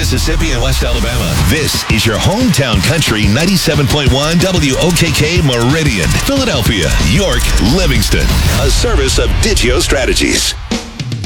Mississippi, and West Alabama. This is your hometown country 97.1 WOKK Meridian, Philadelphia, York, Livingston. A service of Digio Strategies.